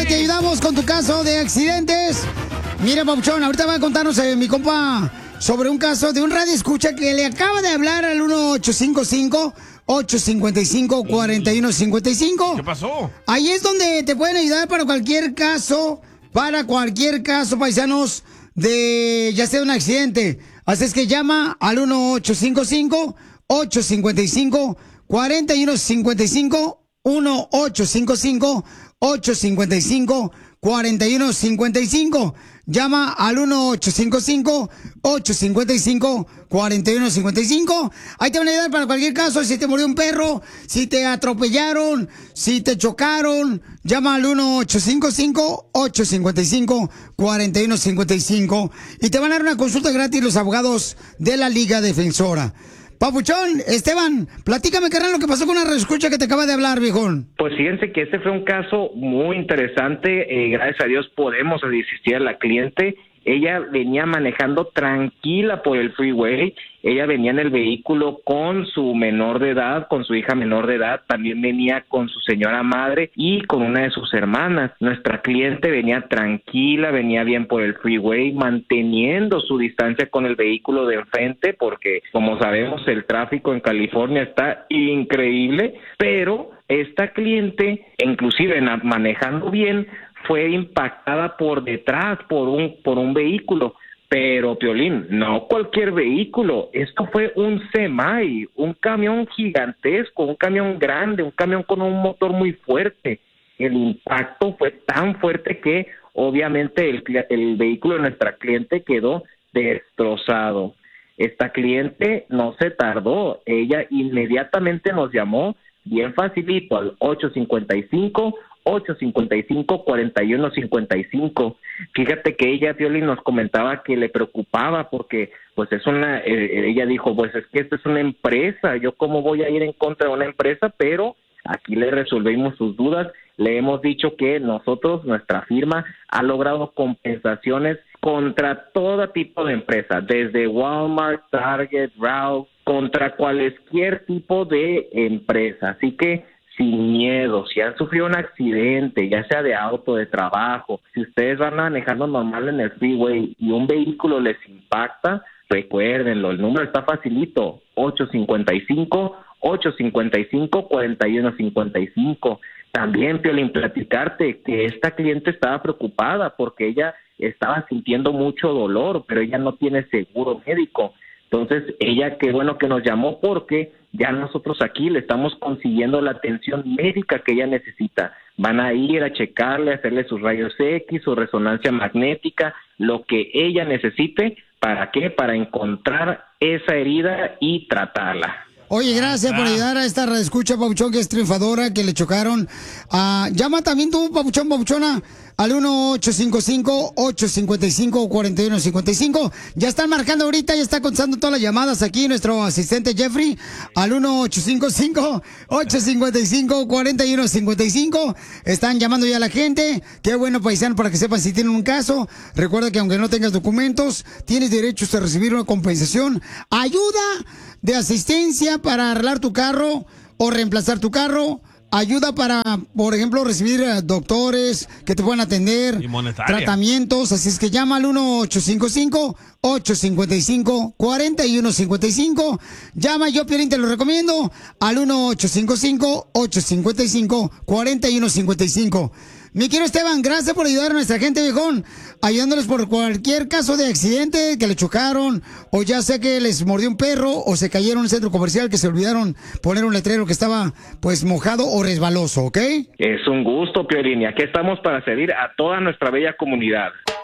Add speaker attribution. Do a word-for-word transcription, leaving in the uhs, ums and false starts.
Speaker 1: te ayudamos con tu caso de accidentes. Mira, Papuchón, ahorita va a contarnos eh, mi compa sobre un caso de un radio escucha que le acaba de hablar al uno ocho cinco cinco, ocho cinco cinco, cuatro uno cinco cinco.
Speaker 2: ¿Qué pasó?
Speaker 1: Ahí es donde te pueden ayudar para cualquier caso, para cualquier caso, paisanos, de ya sea un accidente. Así es que llama al uno ocho cinco cinco, ocho cinco cinco, cuatro uno cinco cinco, uno ocho cinco cinco, ocho cinco cinco, cuatro uno cinco cinco. Llama al uno ocho cinco cinco, ocho cinco cinco, cuatro uno cinco cinco. Ahí te van a ayudar para cualquier caso. Si te murió un perro, si te atropellaron, si te chocaron, llama al uno ocho cinco cinco, ocho cinco cinco, cuatro uno cinco cinco. Y te van a dar una consulta gratis los abogados de la Liga Defensora. Papuchón, Esteban, platícame, carnal, lo que pasó con una reescucha que te acaba de hablar, viejón.
Speaker 3: Pues fíjense que este fue un caso muy interesante. Eh, gracias a Dios podemos asistir a la cliente. Ella venía manejando tranquila por el freeway. Ella venía en el vehículo con su menor de edad, con su hija menor de edad. También venía con su señora madre y con una de sus hermanas. Nuestra cliente venía tranquila, venía bien por el freeway, manteniendo su distancia con el vehículo de enfrente, porque como sabemos el tráfico en California está increíble, pero esta cliente, inclusive manejando bien, fue impactada por detrás por un por un vehículo, pero Piolín, no cualquier vehículo, esto fue un semi, un camión gigantesco, un camión grande, un camión con un motor muy fuerte. El impacto fue tan fuerte que obviamente el, el vehículo de nuestra cliente quedó destrozado. Esta cliente no se tardó, ella inmediatamente nos llamó bien facilito al ocho cinco cinco, ocho cinco cinco, cuatro uno cinco cinco. Fíjate que ella, Piolín, nos comentaba que le preocupaba porque, pues es una, eh, ella dijo, pues es que esta es una empresa, yo cómo voy a ir en contra de una empresa, pero aquí le resolvimos sus dudas, le hemos dicho que nosotros, nuestra firma, ha logrado compensaciones contra todo tipo de empresas, desde Walmart, Target, Ralph, contra cualquier tipo de empresa, así que sin miedo, si han sufrido un accidente, ya sea de auto, de trabajo, si ustedes van manejando normal en el freeway y un vehículo les impacta, recuérdenlo, el número está facilito, ocho cinco cinco, ocho cinco cinco, cuatro uno cinco cinco. También, Piolín, platicarte que esta cliente estaba preocupada porque ella estaba sintiendo mucho dolor, pero ella no tiene seguro médico. Entonces, ella, qué bueno que nos llamó porque ya nosotros aquí le estamos consiguiendo la atención médica que ella necesita. Van a ir a checarle, a hacerle sus rayos X, su resonancia magnética, lo que ella necesite. ¿Para qué? Para encontrar esa herida y tratarla.
Speaker 1: Oye, gracias por ayudar a esta escucha, Papuchón, que es triunfadora, que le chocaron. Uh, llama también tú, Papuchón, Papuchona, al uno ocho cinco cinco, ocho cinco cinco, cuatro uno cinco cinco. Ya están marcando ahorita, ya está contestando todas las llamadas aquí nuestro asistente Jeffrey, al uno ocho cinco cinco, ocho cinco cinco, cuatro uno cinco cinco. Están llamando ya a la gente. Qué bueno, paisano, para que sepan si tienen un caso. Recuerda que aunque no tengas documentos, tienes derechos a recibir una compensación. Ayuda de asistencia para arreglar tu carro o reemplazar tu carro. Ayuda para, por ejemplo, recibir uh, doctores que te puedan atender, tratamientos. Así es que llama al uno ocho cinco cinco, ocho cinco cinco, cuatro uno cinco cinco. Llama, yo, Piolín, te lo recomiendo, al uno ocho cinco cinco, ocho cinco cinco, cuatro uno cinco cinco. Mi querido Esteban, gracias por ayudar a nuestra gente, viejón, ayudándoles por cualquier caso de accidente, que le chocaron, o ya sea que les mordió un perro, o se cayeron en un centro comercial que se olvidaron poner un letrero que estaba, pues, mojado o resbaloso, ¿ok?
Speaker 3: Es un gusto, Piolín, y aquí estamos para servir a toda nuestra bella comunidad.